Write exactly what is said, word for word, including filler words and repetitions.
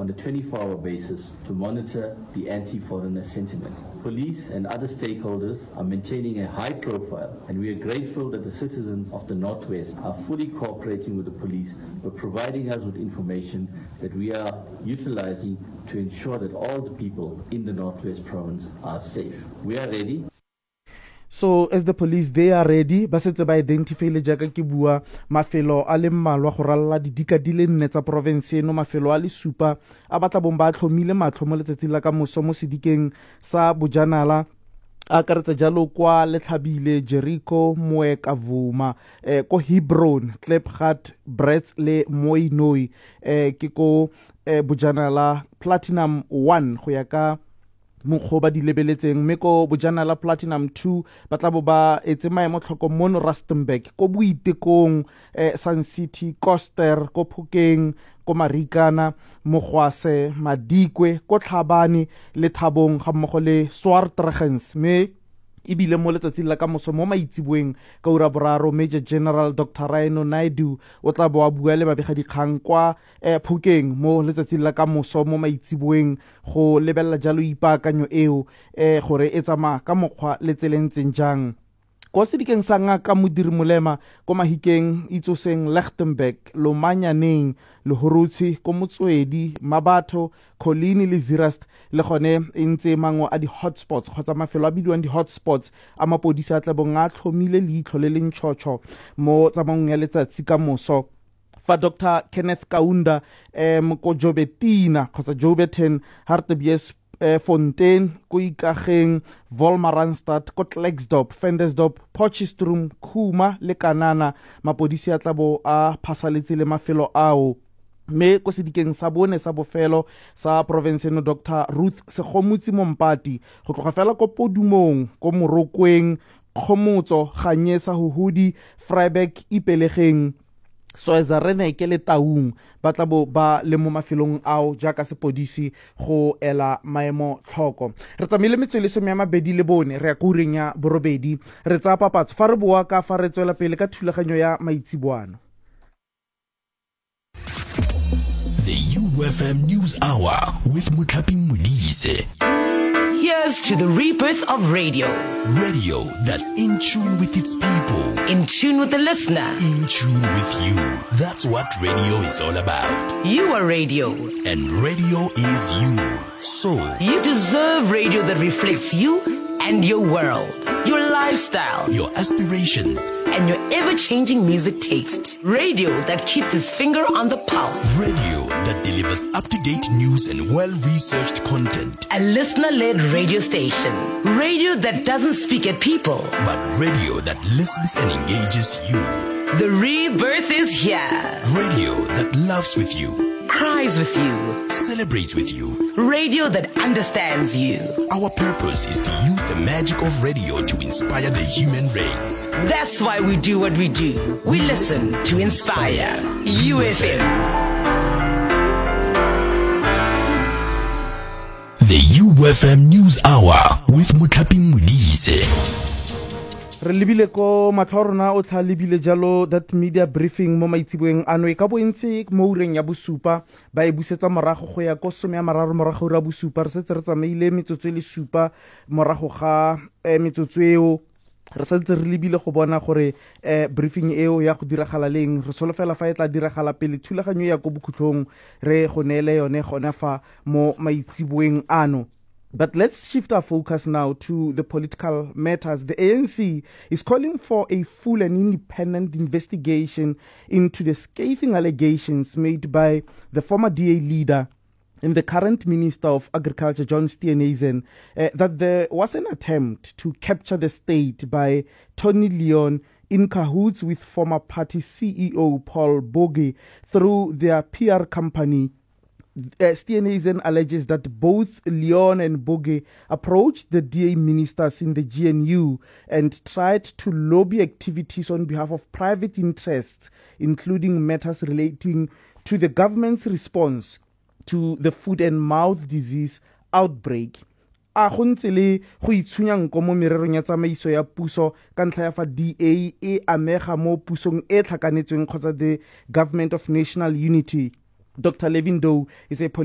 on a twenty-four hour basis to monitor the anti-foreigner sentiment. Police and other stakeholders are maintaining a high profile, and we are grateful that the citizens of the Northwest are fully cooperating with the police by providing us with information that we are utilizing to ensure that all the people in the Northwest province are safe. We are ready. So as the police, they are ready. Ba setse ba identify le jaaka ke bua mafelo a le mmalwa go ralla didika di le nne tsa province eno, mafelo a le supa a batla bong ba tlhomile matlho mo letsatsing la ka moso mo sedikeng sa Bojanala a karetsa jalo kwa Letlhabile, Jericho, Moe Kavuma, eh, ko Hebron, Klipgat, Brets le Moinoi, eh, ke ko eh, Bojanala Platinum one go ya ka mokgo ba di lebeletseng, mme ko Bojanala Platinum two ba tla bo ba etse maemo tlhoko mono Rustenburg, ko Boitekong, eh, Sun City, Koster, ko Phokeng, ko Marikana, Mogwase, Madikwe, ko Tlhabane le Thabong ga mmogo le Swartregens. Me ibile mo letsatsing la ka moso mo maitsiboeng ka ura boraro Major General Doctor Rhino Naidu o tla bo a bua le babegadikgang kwa eh, Phokeng mo letsatsing la ka moso mo maitsiboeng go lebella jalo ipaakanyo eo eh, gore e tsamaya ka mokgwa le tselentseng jang. Ko sedikeng sa Ngaka Modiri Molema ko Mahikeng, Itsoseng, Lichtenburg, Lomanyaneng, Lehorotsi, ko Motswedi, Mabatho, Colini le Zeerust le gone e ntse mangwe a di hotspots kgotsa mafelo a bidiwang di hotspots a mapodisa a tla bong a tlhomile leitlho le leng tšhotšho mo tsamaong ya letsatsi ka moso. Fa Doctor Kenneth Kaunda um ko Jobetina kgotsa Jobetin, Hartbeespoort, Eh, Fontaine, ko Ikageng, Wolmaranstad, ko Klerksdorp, Ventersdorp, Potchefstroom, Khuma le Kanana mapodisi a tlabo a phasaletse le mafelo ao. Me ko sedikeng sa bone sa bofelo sa province no Doctor Ruth Segomotsi Mompati go tloga fela ko Podumong, ko Morokweng, Khomotso, Ganyesa, Huhudi, Vryburg, Ipelegeng, Soeza Rene ke le Taung ba tla bo ba le mo mafelong ao jaaka sepodisi go ela maemo tlhoko. Re tsamaile metswele some ya mabedi le bone re ya go ureng ya borobedi re tsa papatso fa re boa ka fa re tswela pele ka thulaganyo ya maitsiboano. The U F M News Hour with Mutlapi Modise. Here's to the rebirth of radio. Radio that's in tune with its people. In tune with the listener. In tune with you. That's what radio is all about. You are radio. And radio is you. So, you deserve radio that reflects you and your world, your lifestyle, your aspirations, and your ever-changing music taste. Radio that keeps its finger on the pulse. Radio that delivers up-to-date news and well-researched content. A listener-led radio station. Radio that doesn't speak at people, but radio that listens and engages you. The rebirth is here. Radio that loves with you, cries with you, celebrates with you. Radio that understands you. Our purpose is to use the magic of radio to inspire the human race. That's why we do what we do. We listen to inspire. U F M. The U F M News Hour with Mutlapi Modise. Re lebile ko matlhorona o tla lebile jalo that media briefing mo maitsiboeng ano e ka bontse mo ureng ya bosupa ba e busetsa morago go ya ko some ya mararo morago ra bosupa re setse re tsamaile metsotso le supa morago ga eh, metsotso eo re setse re lebile go bona gore eh, briefing eo ya go diragala leng re solofela fa e tla diragala pele thulaganyo ya go bokhutlong re go neele yone gona fa mo maitsiboeng ano. But let's shift our focus now to the political matters. The A N C is calling for a full and independent investigation into the scathing allegations made by the former D A leader and the current Minister of Agriculture, John Steenhuisen, uh, that there was an attempt to capture the state by Tony Leon in cahoots with former party C E O Paul Bogie through their P R company. Uh, Steenhuisen alleges that both Leon and Bogie approached the D A ministers in the G N U and tried to lobby activities on behalf of private interests, including matters relating to the government's response to the foot and mouth disease outbreak. A go ntse le go itshunyang ko mo mererong ya tsamaiso ya puso ka ntlha ya fa D A e amega mo pusong e tlhakanetsweng kgotsa the Government of National Unity. Doctor Levin Doe is a